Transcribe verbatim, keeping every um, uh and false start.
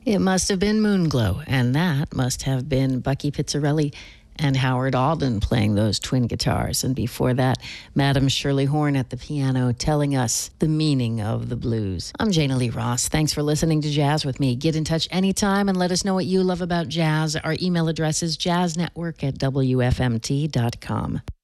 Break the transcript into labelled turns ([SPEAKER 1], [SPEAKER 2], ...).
[SPEAKER 1] It must have been Moonglow, and that must have been Bucky Pizzarelli and Howard Alden playing those twin guitars. And before that, Madam Shirley Horn at the piano telling us the meaning of the blues. I'm Jana Lee Ross. Thanks for listening to Jazz with me. Get in touch anytime and let us know what you love about jazz. Our email address is jazznetwork at w f m t dot com.